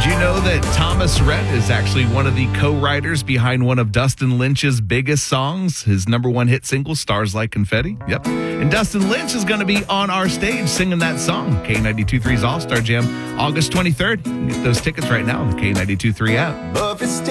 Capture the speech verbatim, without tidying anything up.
Did you know that Thomas Rhett is actually one of the co-writers behind one of Dustin Lynch's biggest songs? His number one hit single, Stars Like Confetti. Yep. And Dustin Lynch is going to be on our stage singing that song. K ninety-two point three's All-Star Jam, August twenty-third. You can get those tickets right now on the K ninety-two point three app.